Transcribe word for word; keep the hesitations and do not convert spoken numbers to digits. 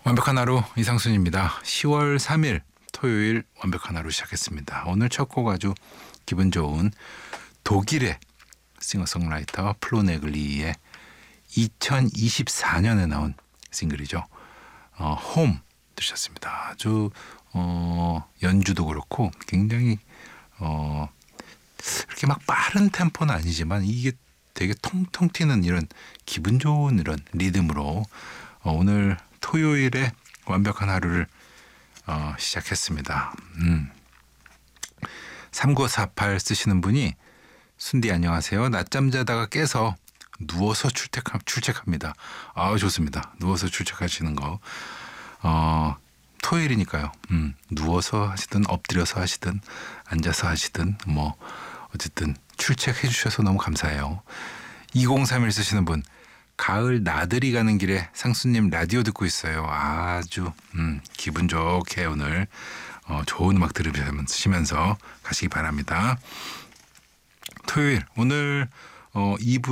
완벽한 하루 이상순입니다. 시월 삼일 토요일 완벽한 하루 시작했습니다. 오늘 첫 곡 아주 기분 좋은 독일의 싱어송라이터 플로네글리의 이천이십사년에 나온 싱글이죠. 어, 홈 들으셨습니다. 아주 어, 연주도 그렇고 굉장히 어, 이렇게 막 빠른 템포는 아니지만 이게 되게 통통 튀는 이런 기분 좋은 이런 리듬으로 어, 오늘 토요일에 완벽한 하루를 어, 시작했습니다. 음. 삼구사팔 쓰시는 분이 순디 안녕하세요. 낮잠 자다가 깨서 누워서 출퇴, 출첵합니다. 아 좋습니다. 누워서 출첵하시는 거. 어, 토요일이니까요. 음, 누워서 하시든 엎드려서 하시든 앉아서 하시든 뭐 어쨌든 출첵해 주셔서 너무 감사해요. 이공삼일 쓰시는 분. 가을 나들이 가는 길에 상수님 라디오 듣고 있어요. 아주 음, 기분 좋게 오늘 어, 좋은 음악 들으시면서 가시기 바랍니다. 토요일 오늘 어, 이 부